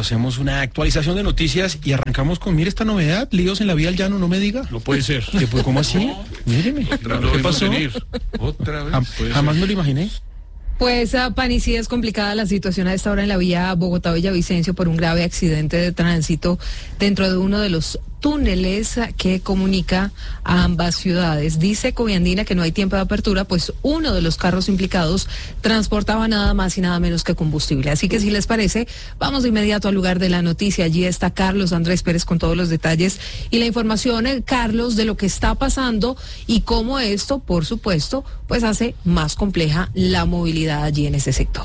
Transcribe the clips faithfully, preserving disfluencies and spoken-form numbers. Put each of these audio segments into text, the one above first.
hacemos una actualización de noticias y arrancamos con, mire esta novedad, líos en la vía al llano, no me diga. No puede ser. Pues, ¿cómo así? No. Míreme. No ¿Qué pasó? Otra vez. Jam jamás me lo imaginé. Pues uh, Pani, sí es complicada la situación a esta hora en la vía Bogotá-Villavicencio por un grave accidente de tránsito dentro de uno de los túneles que comunica a ambas ciudades. Dice Coviandina que no hay tiempo de apertura, pues uno de los carros implicados transportaba nada más y nada menos que combustible. Así que si les parece, vamos de inmediato al lugar de la noticia. Allí está Carlos Andrés Pérez con todos los detalles y la información, eh, Carlos, de lo que está pasando y cómo esto, por supuesto, pues hace más compleja la movilidad allí en ese sector.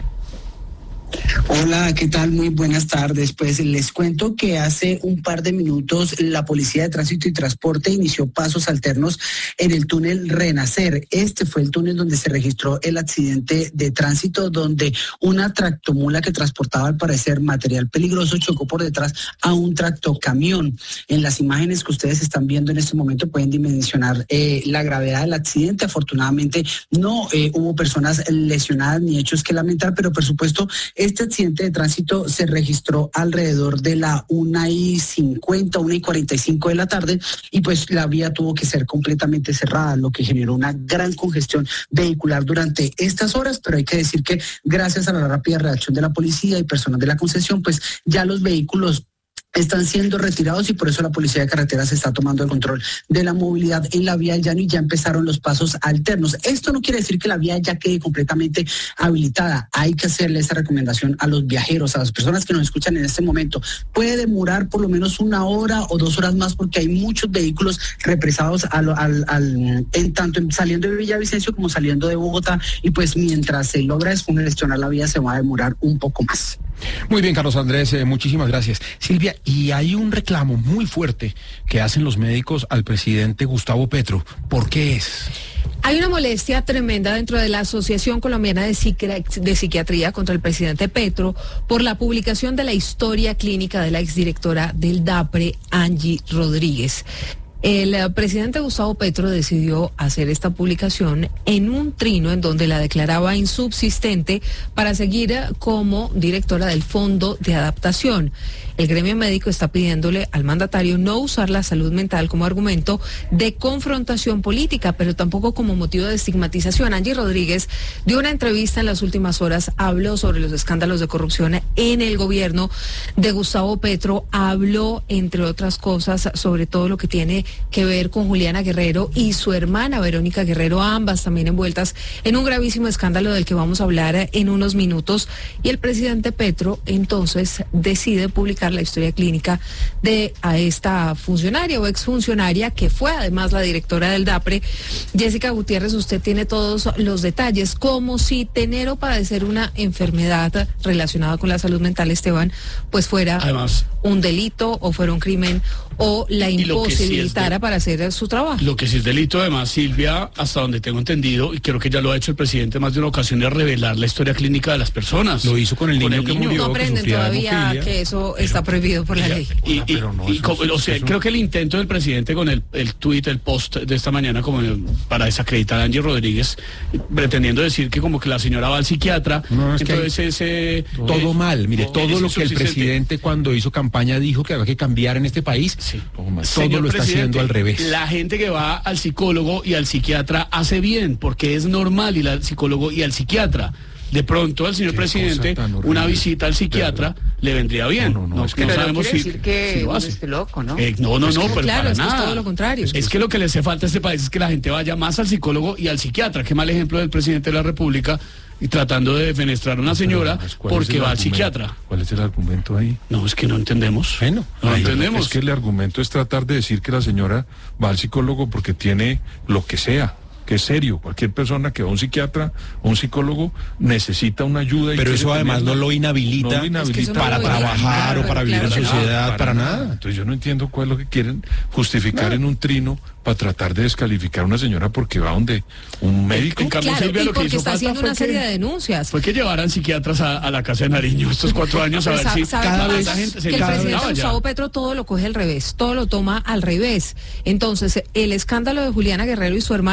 Hola, ¿qué tal? Muy buenas tardes. Pues les cuento que hace un par de minutos la Policía de Tránsito y Transporte inició pasos alternos en el túnel Renacer. Este fue el túnel donde se registró el accidente de tránsito, donde una tractomula que transportaba al parecer material peligroso chocó por detrás a un tractocamión. En las imágenes que ustedes están viendo en este momento pueden dimensionar eh, la gravedad del accidente. Afortunadamente no eh, hubo personas lesionadas ni hechos que lamentar, pero por supuesto este accidente de tránsito se registró alrededor de la una y cincuenta, una y cuarenta y cinco de la tarde y pues la vía tuvo que ser completamente cerrada, lo que generó una gran congestión vehicular durante estas horas, pero hay que decir que gracias a la rápida reacción de la policía y personas de la concesión, pues ya los vehículos están siendo retirados y por eso la Policía de Carreteras está tomando el control de la movilidad en la vía del llano y ya empezaron los pasos alternos. Esto no quiere decir que la vía ya quede completamente habilitada. Hay que hacerle esa recomendación a los viajeros, a las personas que nos escuchan en este momento. Puede demorar por lo menos una hora o dos horas más porque hay muchos vehículos represados al, al, al, en tanto saliendo de Villavicencio como saliendo de Bogotá y pues mientras se logra descongestionar la vía se va a demorar un poco más. Muy bien, Carlos Andrés, eh, muchísimas gracias. Silvia, y hay un reclamo muy fuerte que hacen los médicos al presidente Gustavo Petro. ¿Por qué es? Hay una molestia tremenda dentro de la Asociación Colombiana de, Psiqui- de Psiquiatría contra el presidente Petro por la publicación de la historia clínica de la exdirectora del DAPRE, Angie Rodríguez. El uh, presidente Gustavo Petro decidió hacer esta publicación en un trino en donde la declaraba insubsistente para seguir uh, como directora del Fondo de Adaptación. El gremio médico está pidiéndole al mandatario no usar la salud mental como argumento de confrontación política, pero tampoco como motivo de estigmatización. Angie Rodríguez dio una entrevista en las últimas horas, habló sobre los escándalos de corrupción en el gobierno de Gustavo Petro, habló, entre otras cosas, sobre todo lo que tiene que ver con Juliana Guerrero y su hermana Verónica Guerrero, ambas también envueltas en un gravísimo escándalo del que vamos a hablar en unos minutos. Y el presidente Petro entonces decide publicar la historia clínica de a esta funcionaria o exfuncionaria que fue además la directora del DAPRE. Jessica Gutiérrez, usted tiene todos los detalles, como si tener o padecer una enfermedad relacionada con la salud mental, Esteban, pues fuera además un delito o fuera un crimen o la imposibilitara sí de, para hacer su trabajo. Lo que sí es delito, además, Silvia, hasta donde tengo entendido, y creo que ya lo ha hecho el presidente más de una ocasión, es revelar la historia clínica de las personas. Lo hizo con el niño con el que niño. murió. No aprenden todavía que eso pero, está prohibido por la ya, ley. Y, y, no, no, y, eso, y o sea, eso. creo que el intento del presidente con el, el tuit, el post de esta mañana, como para desacreditar a Angie Rodríguez, pretendiendo decir que como que la señora va al psiquiatra, no, es entonces que ese... todo eh, mal, mire, no, todo lo que el presidente cuando hizo campaña dijo que había que cambiar en este país, sí. todo, mal. todo lo está haciendo al revés. La gente que va al psicólogo y al psiquiatra hace bien, porque es normal ir al psicólogo y al psiquiatra. De pronto al señor Qué presidente una visita al psiquiatra ¿verdad? Le vendría bien. No, no, no, no, es que no pero sabemos no quiere si, decir que si lo uno hace. esté loco, ¿no? Eh, no, no, Es no, que, pero claro, para es que nada. es todo lo contrario. Es, es que lo que le hace falta a este país es que la gente vaya más al psicólogo y al psiquiatra. Qué mal ejemplo del presidente de la República y tratando de defenestrar a una señora porque va al psiquiatra. ¿Cuál es el argumento ahí? No, es que no entendemos. Bueno, no Ay, entendemos. Es que el argumento es tratar de decir que la señora va al psicólogo porque tiene lo que sea, que es serio. Cualquier persona que va a un psiquiatra o un psicólogo necesita una ayuda. Y pero eso además tenerla. no lo inhabilita, no lo inhabilita es que para no lo trabajar claro, o para vivir claro en que sociedad, para, para nada. nada. Entonces yo no entiendo cuál es lo que quieren justificar en un trino para tratar de descalificar a una señora porque va donde un médico. En cambio, Claro, Silvia, y lo que porque hizo está falta haciendo fue una serie que- de denuncias. Fue que llevaran psiquiatras a, a la casa de Nariño estos cuatro años a Pero ver sa- si ¿sabe cada qué vez pasa? la gente se Que el presidente necesitaba ya. Gustavo Petro todo lo coge al revés, todo lo toma al revés. Entonces, el escándalo de Juliana Guerrero y su hermana, el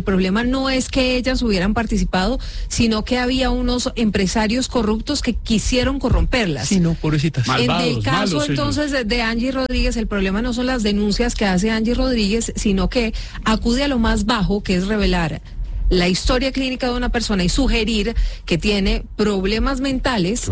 el problema no es que ellas hubieran participado, sino que había unos empresarios corruptos que quisieron corromperlas. Sí, no, pobrecitas. Malvados, en el caso malos entonces de, de Angie Rodríguez, el problema no son las denuncias que hace Angie Rodríguez, sino que acude a lo más bajo, que es revelar la historia clínica de una persona y sugerir que tiene problemas mentales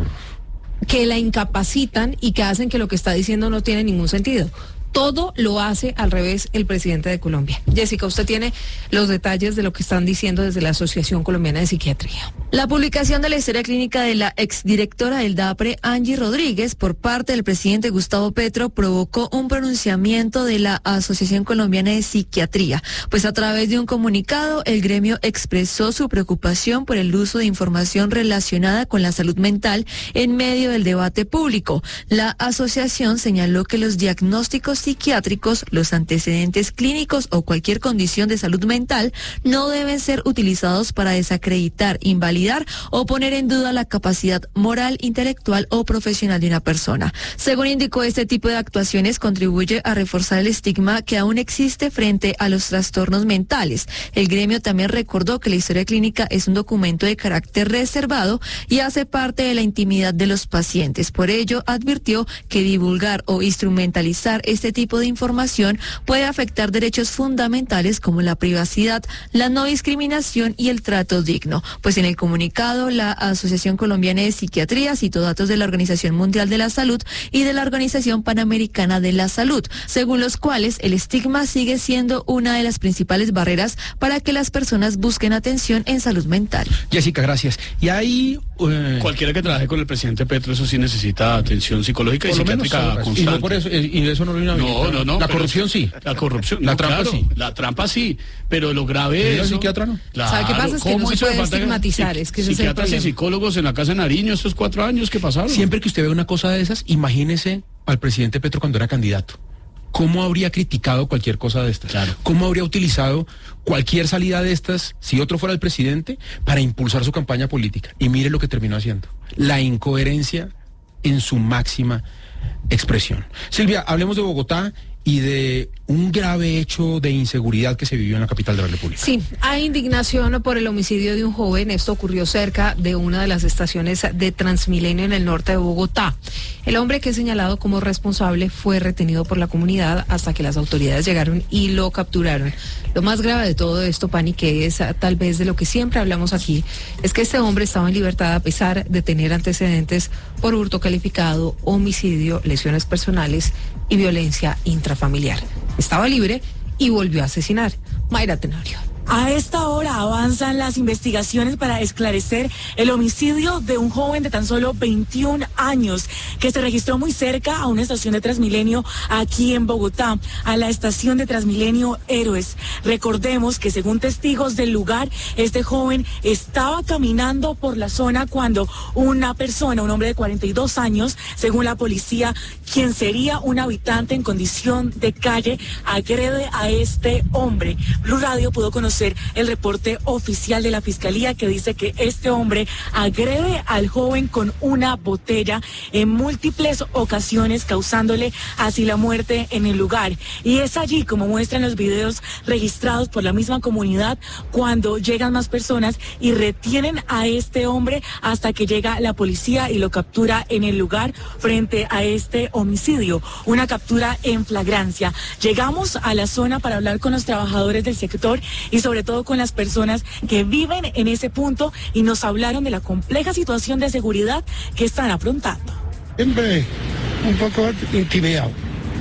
que la incapacitan y que hacen que lo que está diciendo no tiene ningún sentido. Todo lo hace al revés el presidente de Colombia. Jessica, usted tiene los detalles de lo que están diciendo desde la Asociación Colombiana de Psiquiatría. La publicación de la historia clínica de la exdirectora del DAPRE, Angie Rodríguez, por parte del presidente Gustavo Petro, provocó un pronunciamiento de la Asociación Colombiana de Psiquiatría, pues a través de un comunicado, el gremio expresó su preocupación por el uso de información relacionada con la salud mental en medio del debate público. La asociación señaló que los diagnósticos psiquiátricos, los antecedentes clínicos o cualquier condición de salud mental no deben ser utilizados para desacreditar, invalidar o poner en duda la capacidad moral, intelectual o profesional de una persona. Según indicó, este tipo de actuaciones contribuye a reforzar el estigma que aún existe frente a los trastornos mentales. El gremio también recordó que la historia clínica es un documento de carácter reservado y hace parte de la intimidad de los pacientes. Por ello, advirtió que divulgar o instrumentalizar este tipo de información puede afectar derechos fundamentales como la privacidad, la no discriminación y el trato digno. Pues en el comunicado, la Asociación Colombiana de Psiquiatría citó datos de la Organización Mundial de la Salud y de la Organización Panamericana de la Salud, según los cuales el estigma sigue siendo una de las principales barreras para que las personas busquen atención en salud mental. Jessica, gracias. Y ahí... Eh... Cualquiera que trabaje con el presidente Petro, eso sí necesita atención psicológica y psiquiátrica constante. Y no por eso, y eso no lo viene a No, no, no. La corrupción sí. La corrupción. La no, trampa claro, sí. La trampa sí. Pero lo grave es. ¿El psiquiatra no? Claro. ¿Sabe qué pasa? Es que no se puede estigmatizar. Es que ese es el psiquiatras y problema. psicólogos en la casa de Nariño estos cuatro años que pasaron. Siempre que usted ve una cosa de esas, imagínese al presidente Petro cuando era candidato. ¿Cómo habría criticado cualquier cosa de estas? Claro. ¿Cómo habría utilizado cualquier salida de estas, si otro fuera el presidente, para impulsar su campaña política? Y mire lo que terminó haciendo. La incoherencia en su máxima expresión. Silvia, hablemos de Bogotá y de un grave hecho de inseguridad que se vivió en la capital de la República. Sí, hay indignación por el homicidio de un joven. Esto ocurrió cerca de una de las estaciones de Transmilenio en el norte de Bogotá. El hombre que es señalado como responsable fue retenido por la comunidad hasta que las autoridades llegaron y lo capturaron. Lo más grave de todo esto, Pani, que es tal vez de lo que siempre hablamos aquí, es que este hombre estaba en libertad a pesar de tener antecedentes por hurto calificado, homicidio, lesiones personales y violencia intrafamiliar. Estaba libre y volvió a asesinar. Mayra Tenorio. A esta hora avanzan las investigaciones para esclarecer el homicidio de un joven de tan solo veintiún años que se registró muy cerca a una estación de Transmilenio aquí en Bogotá, a la estación de Transmilenio Héroes. Recordemos que según testigos del lugar, este joven estaba caminando por la zona cuando una persona, un hombre de cuarenta y dos años, según la policía, quien sería un habitante en condición de calle, agrede a este hombre. Blue Radio pudo conocer el reporte oficial de la Fiscalía que dice que este hombre agrede al joven con una botella en múltiples ocasiones, causándole así la muerte en el lugar. Y es allí, como muestran los videos registrados por la misma comunidad, cuando llegan más personas y retienen a este hombre hasta que llega la policía y lo captura en el lugar frente a este homicidio. Una captura en flagrancia. Llegamos a la zona para hablar con los trabajadores del sector y sobre todo con las personas que viven en ese punto y nos hablaron de la compleja situación de seguridad que están afrontando. Siempre un poco intimidado.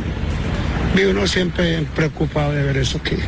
Vive uno siempre preocupado de ver eso que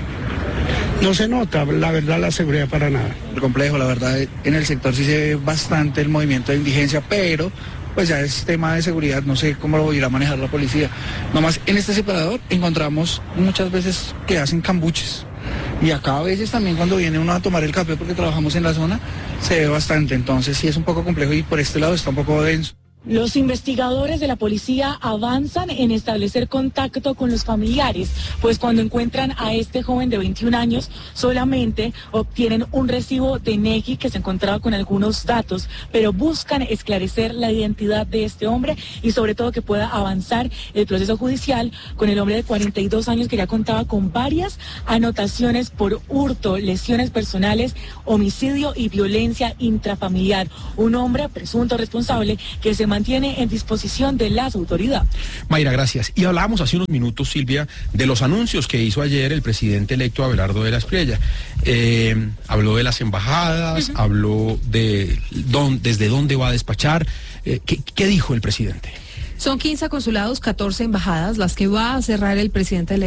no se nota, la verdad, la seguridad para nada. Complejo, la verdad, en el sector sí se ve bastante el movimiento de indigencia, pero pues ya es tema de seguridad, no sé cómo lo irá a manejar la policía. Nomás en este separador encontramos muchas veces que hacen cambuches. Y acá a veces también cuando viene uno a tomar el café porque trabajamos en la zona, se ve bastante. Entonces sí es un poco complejo y por este lado está un poco denso. Los investigadores de la policía avanzan en establecer contacto con los familiares, pues cuando encuentran a este joven de veintiún años, solamente obtienen un recibo de N E G I que se encontraba con algunos datos, pero buscan esclarecer la identidad de este hombre y sobre todo que pueda avanzar el proceso judicial con el hombre de cuarenta y dos años que ya contaba con varias anotaciones por hurto, lesiones personales, homicidio y violencia intrafamiliar. Un hombre presunto responsable que se mantiene en disposición de las autoridades. Mayra, gracias. Y hablábamos hace unos minutos, Silvia, de los anuncios que hizo ayer el presidente electo Abelardo de la Espriella. Eh, habló de las embajadas, uh-huh. habló de dónde, desde dónde va a despachar. Eh, ¿qué, ¿Qué dijo el presidente? Son quince consulados, catorce embajadas las que va a cerrar el presidente electo